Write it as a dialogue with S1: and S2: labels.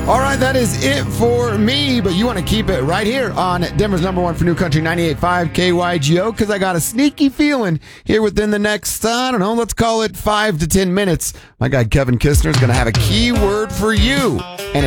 S1: All right, that is it for me, but you want to keep it right here on Denver's number one for New Country 98.5 KYGO, because I got a sneaky feeling here within the next, let's call it 5 to 10 minutes, my guy Kevin Kistner is going to have a keyword for you. And